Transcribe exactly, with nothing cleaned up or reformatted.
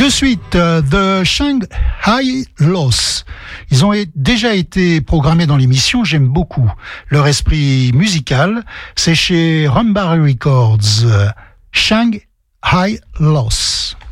De suite, uh, The Shanghai Loss. Ils ont é- déjà été programmés dans l'émission, j'aime beaucoup leur esprit musical. C'est chez Rumbar Records, uh, Shanghai Loss.